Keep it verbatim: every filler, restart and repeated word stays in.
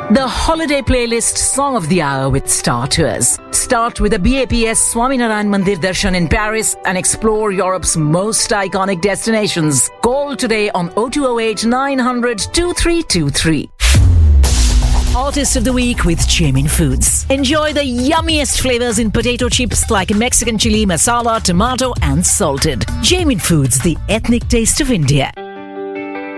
The holiday playlist Song of the Hour with Star Tours. Start with the B A P S Swaminarayan Mandir Darshan in Paris and explore Europe's most iconic destinations. Call today on oh two oh eight, nine hundred, twenty-three twenty-three. Artist of the Week with Jamin Foods. Enjoy the yummiest flavors in potato chips like Mexican chili, masala, tomato and salted. Jamin Foods, the ethnic taste of India.